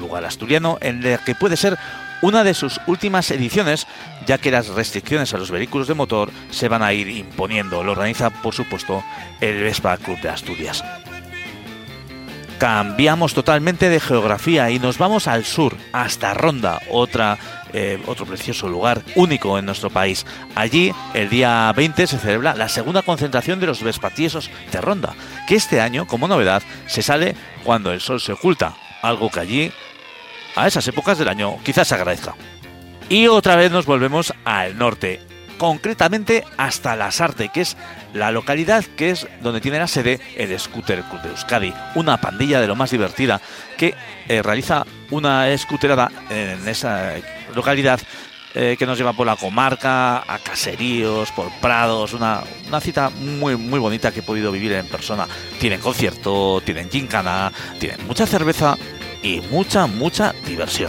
lugar asturiano en el que puede ser una de sus últimas ediciones, ya que las restricciones a los vehículos de motor se van a ir imponiendo. Lo organiza, por supuesto, el Vespa Club de Asturias. Cambiamos totalmente de geografía y nos vamos al sur, hasta Ronda, otro precioso lugar único en nuestro país. Allí, el día 20, se celebra la segunda concentración de los vespatiesos de Ronda, que este año, como novedad, se sale cuando el sol se oculta, algo que allí, a esas épocas del año, quizás se agradezca. Y otra vez nos volvemos al norte, concretamente hasta Lasarte, que es la localidad que es donde tiene la sede el Scooter Club de Euskadi, una pandilla de lo más divertida que realiza una scooterada en esa localidad que nos lleva por la comarca, a caseríos, por prados, una cita muy muy bonita que he podido vivir en persona. Tienen concierto, tienen gincana, tienen mucha cerveza y mucha diversión.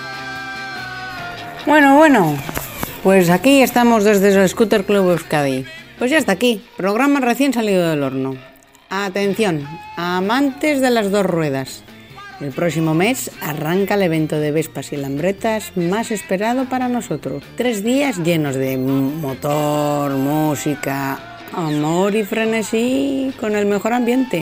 Bueno, pues aquí estamos desde el Scooter Club Euskadi. Pues ya está aquí, programa recién salido del horno. Atención, amantes de las dos ruedas. El próximo mes arranca el evento de Vespas y Lambretas más esperado para nosotros. 3 días llenos de motor, música, amor y frenesí con el mejor ambiente.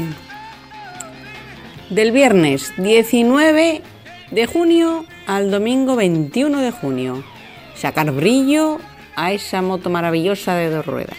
Del viernes 19 de junio al domingo 21 de junio. Sacar brillo a esa moto maravillosa de 2 ruedas.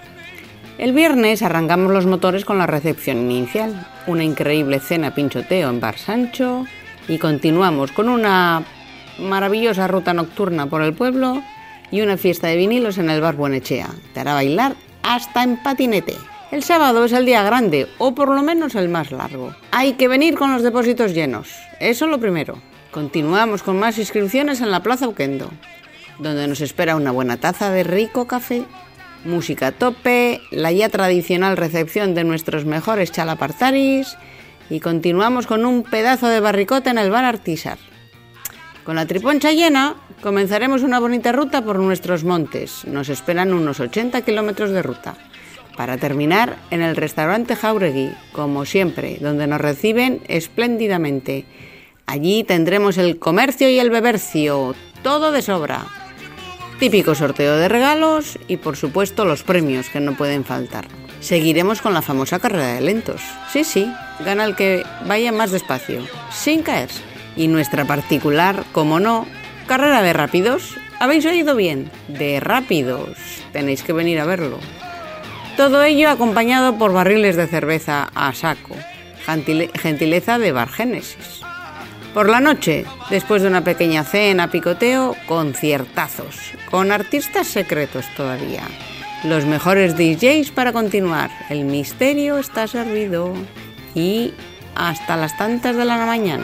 El viernes arrancamos los motores con la recepción inicial, una increíble cena pinchoteo en Bar Sancho y continuamos con una maravillosa ruta nocturna por el pueblo y una fiesta de vinilos en el Bar Buenechea. Te hará bailar hasta en patinete. El sábado es el día grande, o por lo menos el más largo. Hay que venir con los depósitos llenos, eso lo primero. Continuamos con más inscripciones en la Plaza Uquendo, donde nos espera una buena taza de rico café, música a tope, la ya tradicional recepción de nuestros mejores chalapartaris y continuamos con un pedazo de barricota en el Bar Artisar. Con la triponcha llena, comenzaremos una bonita ruta por nuestros montes. Nos esperan unos 80 kilómetros de ruta, para terminar en el restaurante Jauregui, como siempre, donde nos reciben espléndidamente. Allí tendremos el comercio y el bebercio, todo de sobra. Típico sorteo de regalos y, por supuesto, los premios que no pueden faltar. Seguiremos con la famosa carrera de lentos. Sí, gana el que vaya más despacio, sin caerse. Y nuestra particular, como no, carrera de rápidos. ¿Habéis oído bien? De rápidos. Tenéis que venir a verlo. Todo ello acompañado por barriles de cerveza a saco, gentileza de Bar Génesis. Por la noche, después de una pequeña cena, picoteo, conciertazos, con artistas secretos todavía. Los mejores DJs para continuar. El misterio está servido. Y hasta las tantas de la mañana.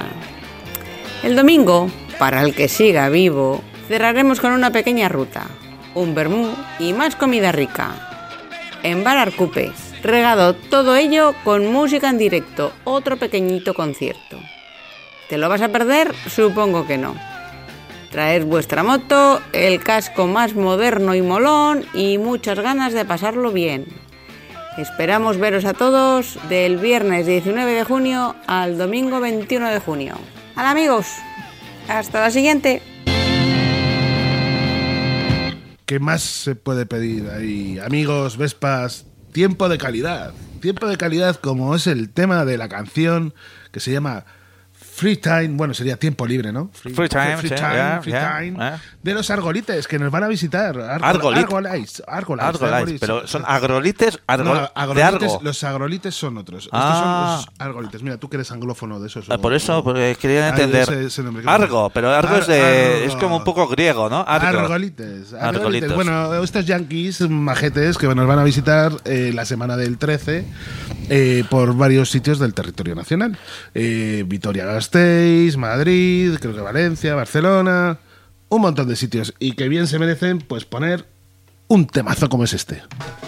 El domingo, para el que siga vivo, cerraremos con una pequeña ruta, un vermú y más comida rica. En Bar Arcupe, regado todo ello con música en directo, otro pequeñito concierto. ¿Te lo vas a perder? Supongo que no. Traed vuestra moto, el casco más moderno y molón y muchas ganas de pasarlo bien. Esperamos veros a todos del viernes 19 de junio al domingo 21 de junio. ¡Hala, amigos! ¡Hasta la siguiente! ¿Qué más se puede pedir ahí? Amigos, Vespas, tiempo de calidad. Tiempo de calidad como es el tema de la canción que se llama Free Time, bueno, sería tiempo libre, ¿no? Free Time. De los Argolites, que nos van a visitar. Argolites. Pero son agrolites, los agrolites son otros. Estos son los Argolites. Mira, tú que eres anglófono de esos. Por eso, porque quería entender. Ese nombre, Argo, pero Argo es como un poco griego, ¿no? Argolites. Bueno, estos yankees majetes que nos van a visitar la semana del 13 por varios sitios del territorio nacional. Vitoria-Gasteiz, Madrid, creo que Valencia, Barcelona, un montón de sitios y que bien se merecen pues poner un temazo como es este.